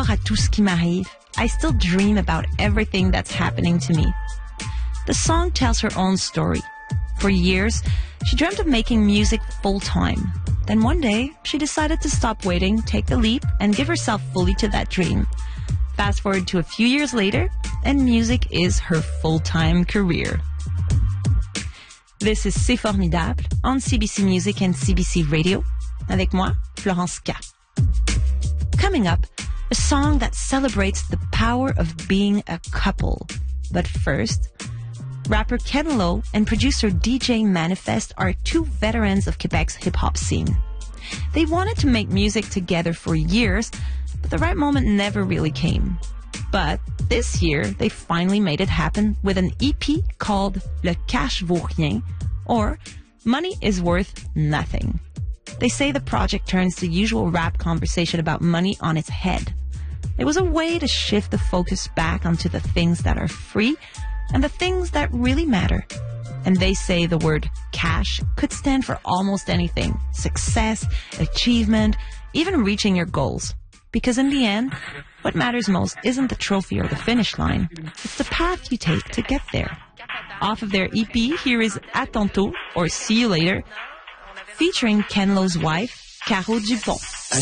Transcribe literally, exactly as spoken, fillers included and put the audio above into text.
rapport à tout ce qui m'arrive, I still dream about everything that's happening to me. The song tells her own story. For years, she dreamt of making music full-time. Then one day, she decided to stop waiting, take the leap, and give herself fully to that dream. Fast forward to a few years later, and music is her full-time career. This is C'est Formidable on C B C Music and C B C Radio. Avec moi, Florence K. Coming up, a song that celebrates the power of being a couple. But first, rapper Ken Lo and producer D J Manifest are two veterans of Quebec's hip-hop scene. They wanted to make music together for years, but the right moment never really came. But this year, they finally made it happen with an E P called Le Cash Vaut Rien, or Money is Worth Nothing. They say the project turns the usual rap conversation about money on its head. It was a way to shift the focus back onto the things that are free and the things that really matter. And they say the word cash could stand for almost anything. Success, achievement, even reaching your goals. Because in the end, what matters most isn't the trophy or the finish line. It's the path you take to get there. Off of their E P, here is À Tantôt, or See You Later, featuring Ken Lo's wife, Caro Dupont.